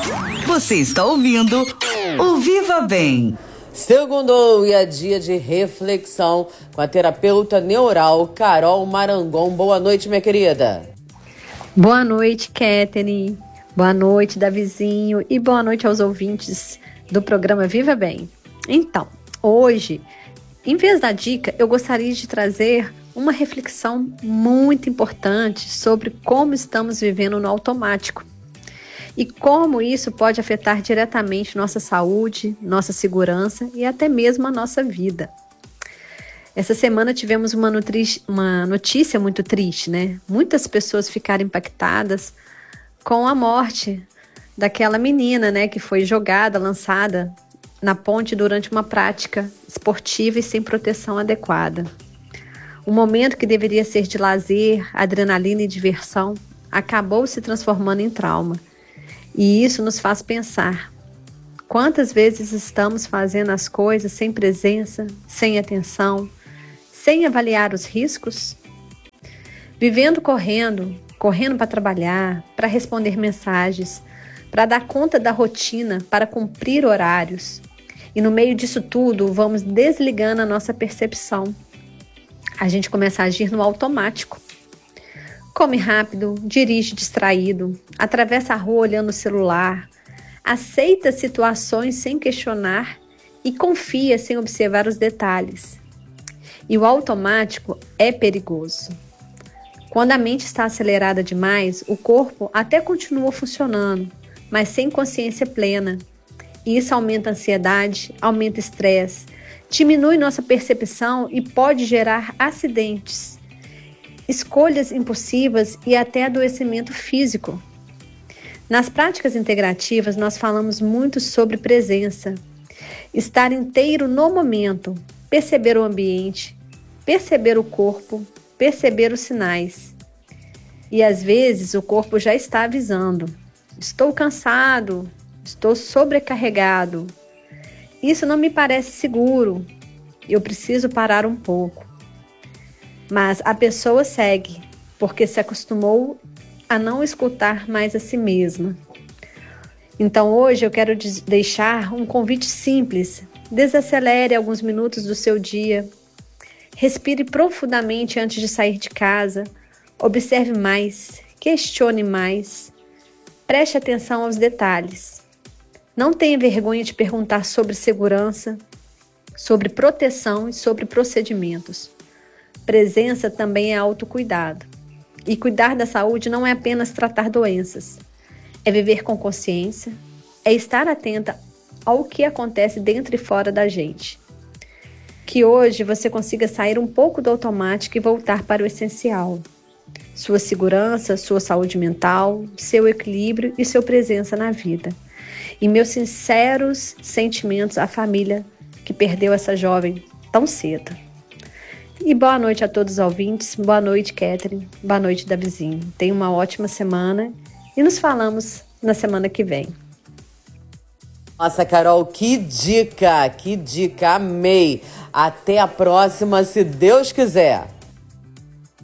Você está ouvindo o Viva Bem. Segundou e é dia de reflexão com a terapeuta neural Carol Marangon. Boa noite, minha querida. Boa noite, Catherine. Boa noite, Davizinho. E boa noite aos ouvintes do programa Viva Bem. Então, hoje, em vez da dica, eu gostaria de trazer uma reflexão muito importante sobre como estamos vivendo no automático e como isso pode afetar diretamente nossa saúde, nossa segurança e até mesmo a nossa vida. Essa semana tivemos uma notícia muito triste, né? Muitas pessoas ficaram impactadas com a morte daquela menina, né, que foi lançada na ponte durante uma prática esportiva e sem proteção adequada. Um momento que deveria ser de lazer, adrenalina e diversão acabou se transformando em trauma. E isso nos faz pensar: quantas vezes estamos fazendo as coisas sem presença, sem atenção, sem avaliar os riscos? Vivendo correndo para trabalhar, para responder mensagens, para dar conta da rotina, para cumprir horários. E no meio disso tudo, vamos desligando a nossa percepção. A gente começa a agir no automático. Come rápido, dirige distraído, atravessa a rua olhando o celular, aceita situações sem questionar e confia sem observar os detalhes. E o automático é perigoso. Quando a mente está acelerada demais, o corpo até continua funcionando, mas sem consciência plena. E isso aumenta a ansiedade, aumenta o estresse, diminui nossa percepção e pode gerar acidentes, escolhas impulsivas e até adoecimento físico. Nas práticas integrativas, nós falamos muito sobre presença, estar inteiro no momento, perceber o ambiente, perceber o corpo, perceber os sinais. E às vezes o corpo já está avisando: estou cansado, estou sobrecarregado, isso não me parece seguro, eu preciso parar um pouco. Mas a pessoa segue, porque se acostumou a não escutar mais a si mesma. Então hoje eu quero deixar um convite simples: desacelere alguns minutos do seu dia, respire profundamente antes de sair de casa, observe mais, questione mais, preste atenção aos detalhes. Não tenha vergonha de perguntar sobre segurança, sobre proteção e sobre procedimentos. Presença também é autocuidado. E cuidar da saúde não é apenas tratar doenças. É viver com consciência, é estar atenta ao que acontece dentro e fora da gente. Que hoje você consiga sair um pouco do automático e voltar para o essencial. Sua segurança, sua saúde mental, seu equilíbrio e sua presença na vida. E meus sinceros sentimentos à família que perdeu essa jovem tão cedo. E boa noite a todos os ouvintes, boa noite, Catherine, boa noite, Davizinho. Tenha uma ótima semana e nos falamos na semana que vem. Nossa, Carol, que dica, amei. Até a próxima, se Deus quiser.